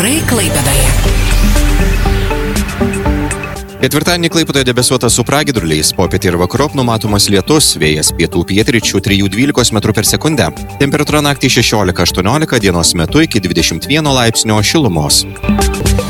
Orai Klaipėdoje. Ketvirtadienį Klaipėdoje debesuota su pragiedruliais, popietį ir vakarop numatomas lietus, vėjas pietų pietryčių 3–12 m/s. Temperatūra naktį 16–18, dienos metu iki 21 laipsnio šilumos.